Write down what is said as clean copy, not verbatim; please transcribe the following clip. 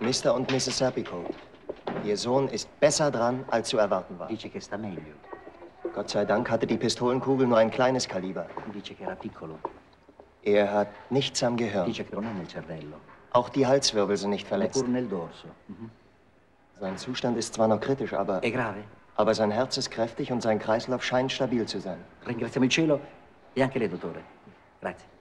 Mr. und Mrs. Serpico, Ihr Sohn ist besser dran, als zu erwarten war. Dice che sta meglio. Gott sei Dank hatte die Pistolenkugel nur ein kleines Kaliber. Dice che era piccolo. Er hat nichts am Gehirn. Dice che non è nel cervello. Auch die Halswirbel sind nicht verletzt. Neppur nel dorso. Sein Zustand ist zwar noch kritisch, aber sein Herz ist kräftig und sein Kreislauf scheint stabil zu sein. Ringraziamo il cielo e anche lei, dottore. Grazie.